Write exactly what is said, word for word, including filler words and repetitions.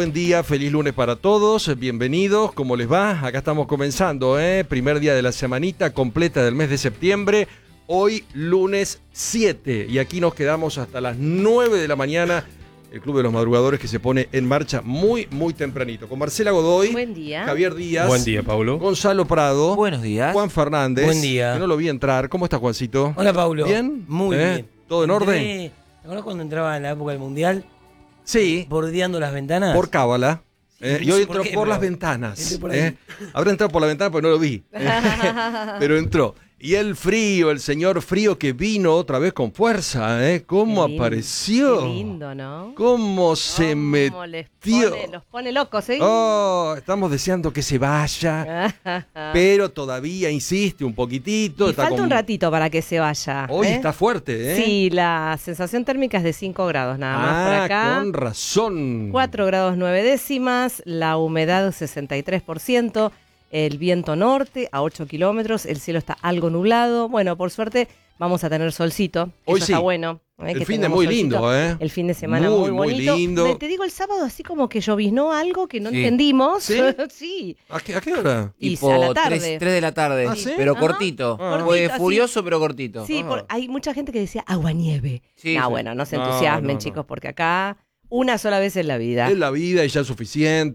Buen día, feliz lunes para todos, bienvenidos, ¿cómo les va? Acá estamos comenzando, ¿eh? Primer día de la semanita completa del mes de septiembre, hoy lunes siete, y aquí nos quedamos hasta las nueve de la mañana, el Club de los Madrugadores que se pone en marcha muy, muy tempranito, con Marcela Godoy, buen día. Javier Díaz, buen día, Paulo, Gonzalo Prado, buenos días, Juan Fernández, buen día, que no lo vi entrar, ¿cómo está Juancito? Hola, Paulo. ¿Bien? Muy ¿Eh? bien. ¿Todo en Entré, orden? ¿te acuerdas cuando entraba en la época del Mundial? Sí, Bordeando las ventanas. por cábala. Eh, Sí, y no hoy sé por entró qué, por pero las ventanas. entré por ahí. Eh. Habrá entrado por la ventana porque no lo vi. Pero entró. Y el frío, el señor frío que vino otra vez con fuerza, ¿eh? ¿Cómo Qué lindo, apareció? Qué lindo, ¿no? ¿Cómo se Cómo metió? les pone, los pone locos, ¿eh? Oh, estamos deseando que se vaya, pero todavía insiste un poquitito. Y está falta con- un ratito para que se vaya. Hoy ¿eh? está fuerte, ¿eh? Sí, la sensación térmica es de cinco grados nada más ah, por acá. con razón. cuatro grados nueve décimas, la humedad sesenta y tres por ciento, el viento norte a ocho kilómetros, el cielo está algo nublado. Bueno, por suerte vamos a tener solcito, Hoy eso sí. está bueno. ¿eh? El Que fin de tengamos muy solcito. lindo, ¿eh? El fin de semana Muy, muy, muy bonito. lindo. Me- te digo, el sábado así como que lloviznó algo que no Sí. entendimos. ¿Sí? Sí. ¿A qué, a qué hora? Y Tipo a la tarde. tres de la tarde, ¿Ah, sí? pero Ajá. cortito. Ah. Fue Cortito, así. furioso, pero cortito. Sí, Ah. por- hay mucha gente que decía aguanieve. Sí, no, sí. bueno, no se No, entusiasmen, no, no. chicos, porque acá una sola vez en la vida. Es la vida y ya es suficiente.